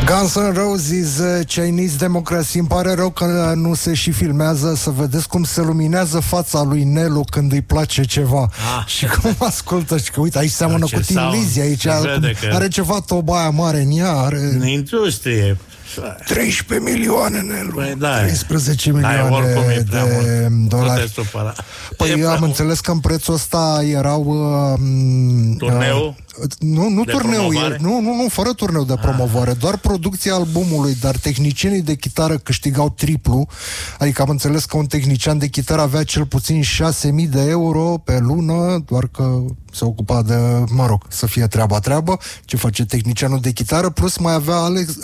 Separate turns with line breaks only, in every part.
Guns N' Roses, Chinese Democracy. Îmi pare rău că nu se și filmează. Să vedeți cum se luminează fața lui Nelu când îi place ceva. Și cum ascultă. Și că uite, aici seamănă cu Tin Lizzy. Aici are ceva tobaia mare în ea. Are
industrie.
13 milioane, Nelu.
Păi, da,
13 milioane de dolari. Păi am înțeles că în prețul ăsta erau
turneu?
Nu turneu, nu, fără turneu de promovare, doar producția albumului, dar tehnicienii de chitară câștigau triplu, adică am înțeles că un tehnician de chitară avea cel puțin 6.000 de euro pe lună, doar că se ocupa de, să fie treaba, ce face tehnicianul de chitară, plus mai avea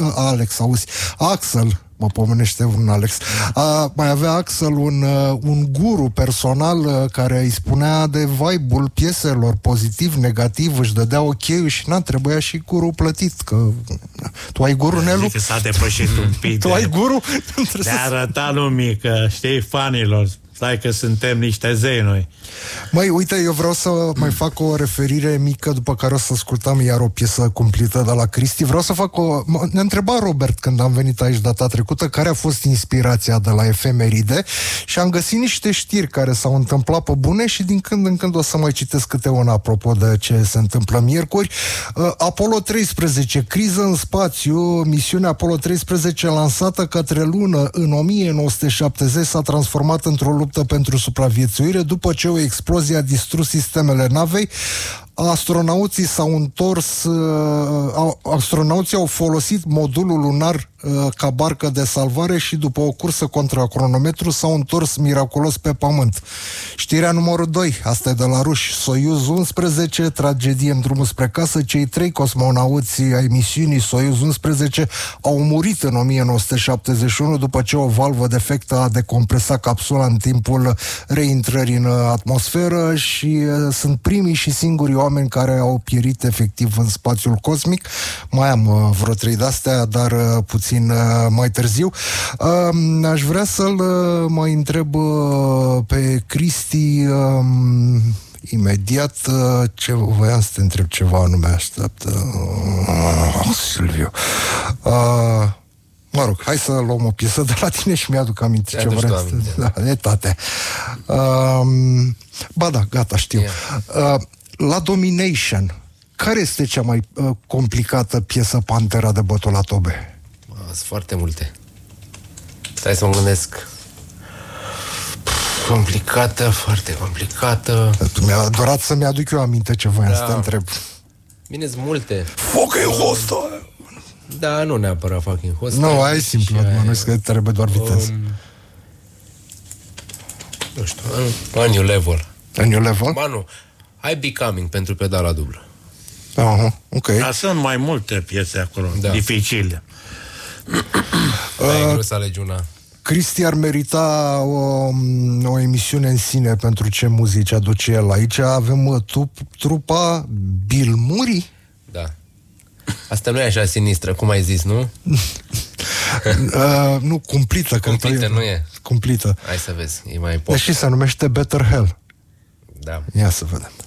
Axel, mă pomenește un Alex. Mai avea Axel un guru personal care îi spunea de vibe-ul pieselor, pozitiv, negativ, își dădea ok-ul și trebuia și guru plătit, că tu ai guru, Nelu?
Zic că s-a depășit un pic.
Tu ai guru?
De arăta lumii că, știi, fanilor, stai că suntem niște zei noi.
Măi, uite, eu vreau să mai fac o referire mică, după care o să ascultăm iar o piesă cumplită de la Cristi. Vreau să fac ne întreba Robert când am venit aici data trecută care a fost inspirația de la Efemeride și am găsit niște știri care s-au întâmplat pe bune și din când în când o să mai citesc câte una apropo de ce se întâmplă miercuri. Apollo 13, criză în spațiu, misiunea Apollo 13 lansată către lună în 1970 s-a transformat într-o luptă pentru supraviețuire după ce o explozie a distrus sistemele navei. Astronauții au folosit modulul lunar ca barcă de salvare și după o cursă contra cronometru s-au întors miraculos pe pământ. Știrea numărul 2, asta e de la ruși. Soyuz 11, tragedie în drumul spre casă. Cei 3 cosmonauți ai misiunii Soyuz 11 au murit în 1971 după ce o valvă defectă a decompresat capsula în timpul reintrării în atmosferă și sunt primii și singurii oameni care au pierit efectiv în spațiul cosmic. Mai am vreo 3 de-astea, dar puțin mai târziu. Aș vrea să-l mai întreb pe Cristi imediat ce voiam să te întreb ceva, nu mi așteaptă Silviu. Hai să luăm o piesă de la tine și mi-aduc aminte ce vreau să... Etate. Gata, știu. La Domination, care este cea mai complicată piesă Pantera de bătut la tobe?
Sunt foarte multe. Stai să mă gândesc. Complicată, foarte complicată.
Mi-a dorat să-mi aduc eu aminte ce voiam să te întreb.
Bine, sunt multe.
Fucking hostile!
Da, nu neapărat fucking hostile.
Nu, aia e simplu, nu că trebuie doar viteză.
Nu știu, A New Level.
A New Level?
Nu, I Becoming pentru pedala dublă.
Ok.
Dar sunt mai multe piese acolo, dificile.
E greu să alegi una.
Cristi ar merita o emisiune în sine pentru ce muzici aduce el. Aici avem trupa Bill Murray.
Da. Asta nu e așa sinistră, cum ai zis, nu?
Nu, cumplită.
Cumplită nu e?
Cumplită.
Hai să vezi, e mai pop.
Deși se numește Better Hell.
Da.
Ia să vedem.